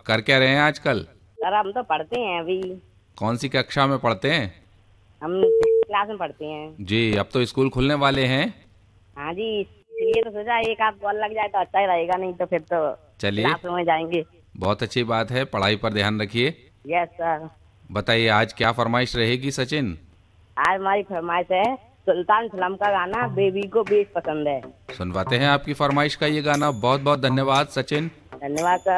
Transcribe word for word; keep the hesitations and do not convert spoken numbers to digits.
कर क्या रहे हैं आजकल? सर हम तो पढ़ते हैं अभी। कौन सी कक्षा में पढ़ते हैं? हम क्लास में पढ़ते हैं। जी, अब तो स्कूल खुलने वाले हैं। हाँ जी, इसलिए तो सोचा एक आध कॉल लग जाए तो अच्छा ही रहेगा, नहीं तो फिर तो चलिए, क्लास में जाएंगे। बहुत अच्छी बात है, पढ़ाई पर ध्यान रखिए। Yes sir. बताइए आज क्या फरमाइश रहेगी सचिन? आज हमारी फरमाइश है, सुल्तान फिल्म का गाना बेबी को बेस पसंद है। सुनवाते हैं आपकी फरमाइश का ये गाना। बहुत बहुत धन्यवाद सचिन। धन्यवाद सर।